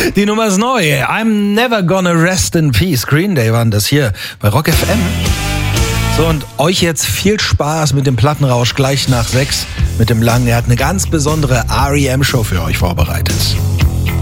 Die Nummer ist neu. I'm never gonna rest in peace. Green Day waren das hier bei Rock FM. So, und euch jetzt viel Spaß mit dem Plattenrausch gleich nach 6 mit dem Langen. Er hat eine ganz besondere R.E.M. Show für euch vorbereitet.